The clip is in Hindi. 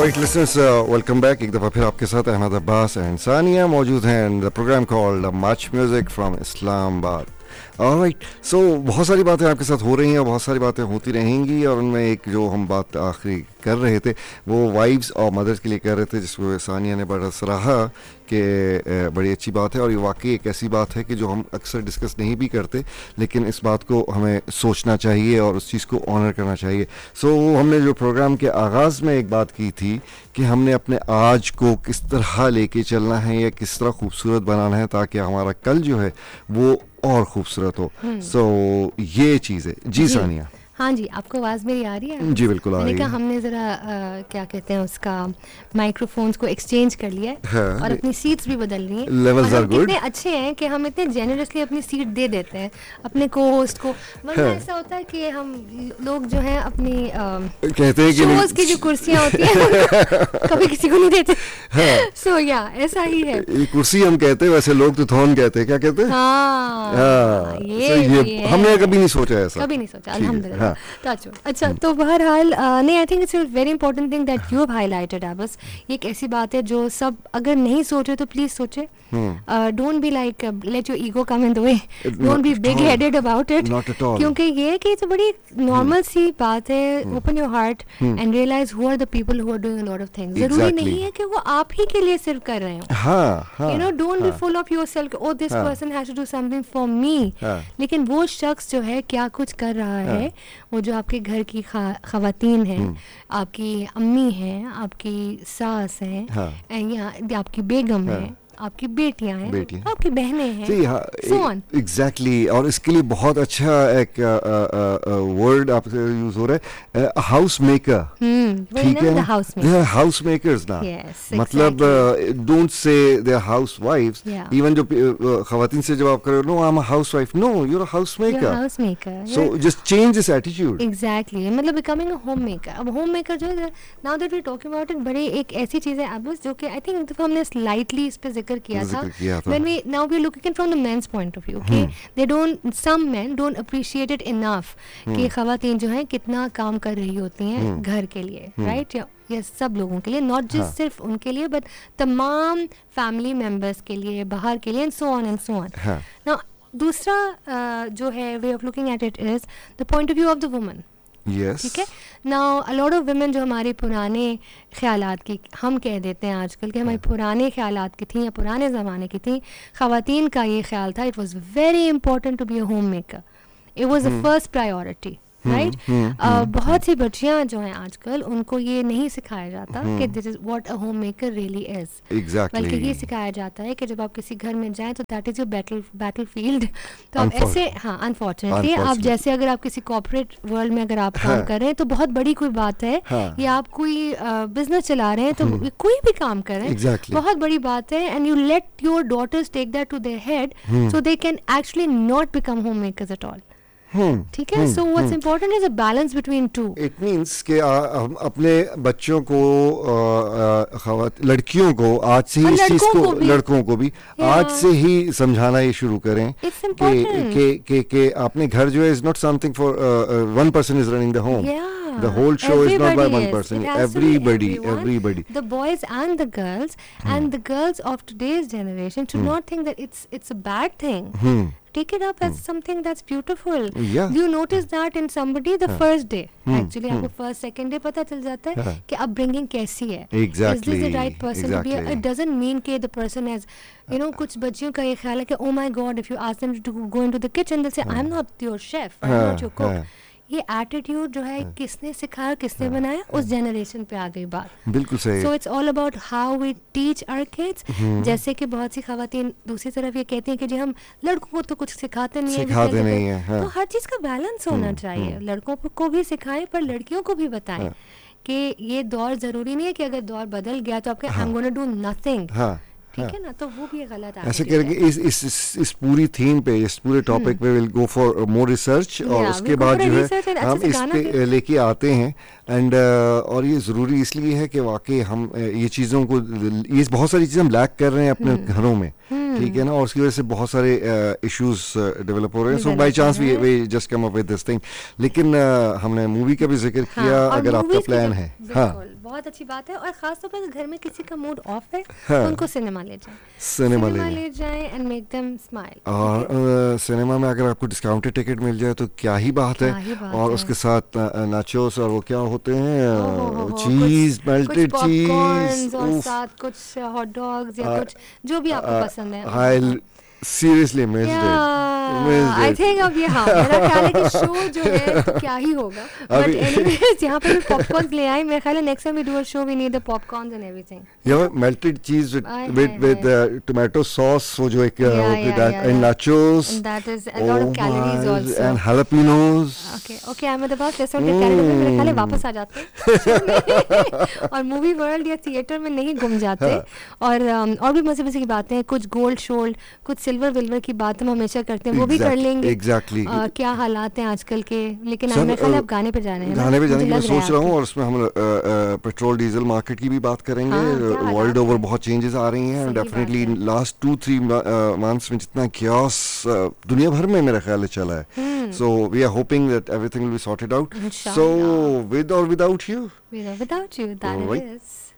Alright listeners, welcome back. एक दफ़ा फिर आपके साथ अहमद अब्बास एंड सानिया मौजूद हैं in the programme called much music from Islamabad. Alright, सो बहुत सारी बातें आपके साथ हो रही हैं, बहुत सारी बातें होती रहेंगी, और उनमें एक जो हम बात आखिरी कर रहे थे वो वाइफ्स और मदर्स के लिए कर रहे थे, जिसको सानिया ने बड़ा सराहा कि बड़ी अच्छी बात है. और ये वाकई एक ऐसी बात है कि जो हम अक्सर डिस्कस नहीं भी करते, लेकिन इस बात को हमें सोचना चाहिए और उस चीज़ को ऑनर करना चाहिए. सो हमने जो प्रोग्राम के आगाज़ में एक बात की थी कि हमने अपने आज को किस तरह लेके चलना है या किस तरह खूबसूरत बनाना है ताकि हमारा कल जो है वो और खूबसूरत हो. सो ये चीज़ है. जी सानिया. हाँ जी, आपको आवाज़ मेरी आ रही है? जी बिल्कुल आ रही है. हमने ज़रा क्या कहते हैं उसका माइक्रोफोन्स को एक्सचेंज कर लिया है और अपनी सीट्स भी बदल ली हैं. Levels are good. इतने अच्छे हैं कि हम इतने जेनरसली अपनी सीट दे देते हैं अपने को होस्ट को. वरना ऐसा होता है कि हम लोग जो हैं अपनी कहते हैं कि शोज की जो कुर्सियाँ होती हैं कभी किसी को नहीं देते. सो या ऐसा ही है. कुर्सी हम कहते हैं, वैसे लोग तो थोन कहते हैं. क्या कहते हैं? हाँ, ये हमने कभी नहीं सोचा ऐसा. कभी नहीं सोचा, अल्हम्दुलिल्लाह. अच्छा, तो बहरहाल नहीं, I think it's a very important thing that you have highlighted. बस ये एक ऐसी बात है जो सब अगर नहीं सोचे तो प्लीज सोचे. Don't be like let your ego come in the way. Don't be big headed about it. क्योंकि ये कि तो बड़ी नॉर्मल सी बात है. Open your heart and realise who are the people who are doing a lot of things. जरूरी नहीं है कि वो आप ही के लिए सिर्फ कर रहे हो. You know, don't be full of yourself. O this person has to do something for me. लेकिन वो शख्स जो है क्या कुछ कर रहा है, वो जो आपके घर की खवातीन हैं, आपकी अम्मी हैं, आपकी सास हैं, या आपकी बेगम है, आपकी बेटियां हैं, आपकी बहनें हैं. एग्जैक्टली. और इसके लिए बहुत अच्छा एक वर्ड आपसे यूज हो रहा है, हाउस मेकर. ठीक है, हाउस मेकर्स ना. मतलब don't say they are house wives. Even जो खवातीन से जब आप करो, no I am a house wife. No, you are a house maker. So just change this attitude. Exactly. मतलब बिकमिंग अ होम मेकर. अब होम मेकर जो है, now that we talking about it, बड़ी एक ऐसी चीज है अब जो कि आई थिंक हमने स्लाइटली इस पे जिक्र किया था. When we now we're looking at from the men's point of view, okay? They don't, some men don't appreciate it enough कि खवातीन जो हैं कितना काम कर रही होती हैं घर के लिए, right? या सब लोगों के लिए, नॉट जस्ट सिर्फ उनके लिए, बट तमाम फैमिली मेंबर्स के लिए, बाहर के लिए, and so on and so on. Now दूसरा जो है way of looking at it is the point of view of the woman. ठीक है. Now a lot of women जो हमारे पुराने ख्यालात की, हम कह देते हैं आजकल कि हमारे पुराने ख्यालात की थी या पुराने ज़माने की थी, ख़वातीन का ये ख्याल था, it was very important to be a home maker. It was the first priority. Right. बहुत सी बच्चियां जो हैं आजकल, उनको ये नहीं सिखाया जाता कि this is what a home maker really is. बल्कि ये सिखाया जाता है कि जब आप किसी घर में जाएं तो that is your battle field. तो आप ऐसे, हाँ, अनफॉर्चुनेटली आप जैसे अगर आप किसी कॉर्पोरेट वर्ल्ड में अगर आप काम कर रहे हैं तो बहुत बड़ी कोई बात है, या आप कोई बिजनेस चला रहे हैं, तो कोई भी काम कर रहे हैं, बहुत बड़ी बात है. And you let your daughters take that to their head so they can actually not become home makers at all. ठीक है. So what's important is a balance between two. It means कि हम अपने बच्चों को, लड़कियों को आज से ही इस चीज को, लड़कों को भी आज से ही समझाना ये शुरू करें कि आपने घर जो है is not something for one person is running the home. The whole show is not by one person. Everybody. The boys and the girls, and the girls of today's generation should not think that it's a bad thing. Take it up as something that's beautiful. You notice that in somebody the first day. Actually, आपको first, second day पता चल जाता है कि upbringing कैसी है. Is this the right person to be? It doesn't mean कि the person has, you know, कुछ बच्चियों का ये ख्याल है कि oh my God, if you ask them to go into the kitchen, they'll say I'm not your chef, I'm not your cook. ये एटीट्यूड जो है किसने सिखाया, किसने बनाया, उस जनरेशन पे आ गई बात. बिल्कुल सही. So it's all about how we teach our kids. जैसे कि बहुत सी खवातीन दूसरी तरफ ये कहती हैं कि जी हम लड़कों को तो कुछ सिखाते नहीं है. तो हर चीज़ का बैलेंस होना चाहिए. लड़कों को भी सिखाएं पर लड़कियों को भी बताएं कि ये दौर ज़रूरी नहीं है कि अगर दौर बदल गया तो आपके I am gonna do nothing. ठीक है ना, तो वो भी गलत है. ऐसे करके इस पूरी थीम पे, इस पूरे टॉपिक पे will go for more research, और उसके बाद जो है हम इस पे लेके आते हैं. एंड और ये ज़रूरी इसलिए है कि वाकई हम ये चीज़ों को, ये बहुत सारी चीज़ें हम लैक कर रहे हैं अपने घरों में. ठीक है ना, और उसकी वजह से बहुत सारे इश्यूज डेवलप हो रहे हैं. सो by chance we just come up with this thing. लेकिन हमने मूवी का भी जिक्र किया, अगर आपका प्लान है. हाँ, बहुत अच्छी बात है, और खासतौर पर घर में किसी का मूड ऑफ है तो उनको सिनेमा ले जाएं, सिनेमा ले जाएं एंड मेक देम स्माइल। और सिनेमा में अगर आपको डिस्काउंटेड टिकट मिल जाए तो क्या ही बात है, और उसके साथ नाचोस और वो क्या होते हैं, चीज, मेल्टेड चीज, और साथ कुछ हॉट डॉग्स या कुछ जो भी आपको पसंद है। I seriously missed it. I think अब ये, हाँ, मेरा ख्याल है कि शो जो है तो क्या ही होगा, बट एनीवेज यहाँ पे पॉपकॉर्न ले आई, मेरा ख्याल है next time we do a show we need the popcorns and everything. Yeah, melted cheese with tomato sauce, वो जो एक and nachos, and that is a lot of calories also, and jalapenos. Okay, I'm at the bus, let's not get carried away, मेरे ख्याल है वापस आ जाते हैं और मूवी वर्ल्ड या थिएटर में नहीं घूम जाते, और भी मजे की बातें हैं, कुछ गोल्ड शोल्ड, कुछ सिल्वर विल्वर की बात हम हमेशा करते हैं, वो भी कर लेंगे। एग्जैक्टली क्या हालात हैं आजकल के, लेकिन मेरे ख्याल है अब गाने पे जाने हैं, गाने पे जाने की मैं सोच रहा हूँ, और उसमें हम पेट्रोल डीजल मार्केट की भी बात करेंगे। वर्ल्ड ओवर बहुत चेंजेस आ रही हैं, डेफिनेटली लास्ट 2-3 मंथ्स में जितना chaos दुनिया भर में मेरा ख्याल है चला है, so we are hoping that everything will be sorted out. So with or without you, that it is.